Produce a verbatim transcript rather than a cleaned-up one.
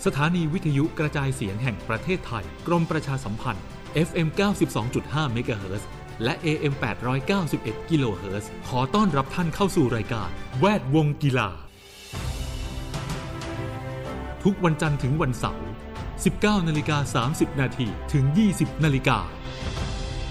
สถานีวิทยุกระจายเสียงแห่งประเทศไทยกรมประชาสัมพันธ์ เอฟ เอ็ม เก้าสิบสองจุดห้า เมกะเฮิรตซ์และ เอ เอ็ม แปดร้อยเก้าสิบเอ็ด กิโลเฮิรตซ์ขอต้อนรับท่านเข้าสู่รายการแวดวงกีฬาทุกวันจันทร์ถึงวันเสาร์ สิบเก้านาฬิกาสามสิบนาที ถึง ยี่สิบนาฬิกา